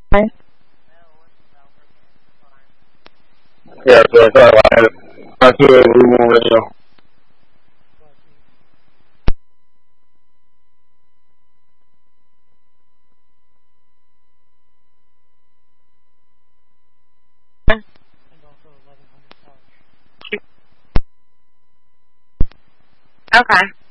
Okay. Yeah, so I thought I had it. I threw it room on radio. Okay.